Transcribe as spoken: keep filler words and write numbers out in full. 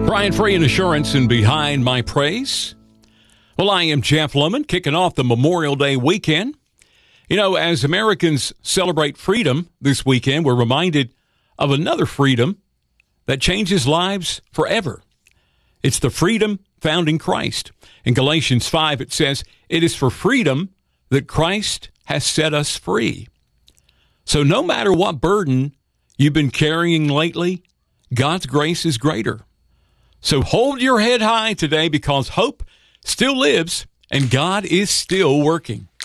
Brian Free and Assurance and Behind My Praise. Well, I am Jeff Lemon, kicking off the Memorial Day weekend. You know, as Americans celebrate freedom this weekend, we're reminded of another freedom that changes lives forever. It's the freedom found in Christ. In Galatians five, it says, "It is for freedom that Christ has set us free." So no matter what burden you've been carrying lately, God's grace is greater. So hold your head high today because hope still lives and God is still working.